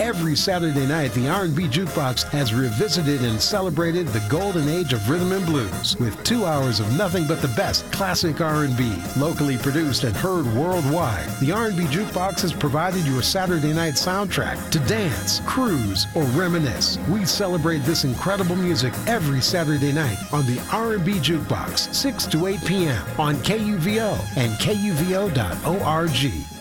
Every Saturday night, the R&B Jukebox has revisited and celebrated the golden age of rhythm and blues with 2 hours of nothing but the best classic R&B, locally produced and heard worldwide. The R&B Jukebox has provided your Saturday night soundtrack to dance, cruise, or reminisce. We celebrate this incredible music every Saturday night on the R&B Jukebox, 6 to 8 p.m. on KUVO and KUVO.org.